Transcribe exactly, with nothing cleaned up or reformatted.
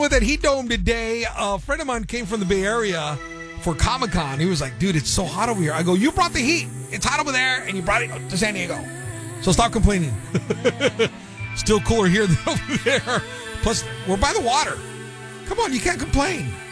with that heat dome today. A friend of mine came from the Bay Area for Comic-Con. He was like, dude, it's so hot over here. I go, you brought the heat. It's hot over there, and you brought it to San Diego. So stop complaining. Still cooler here than over there. Plus, we're by the water. Come on, you can't complain.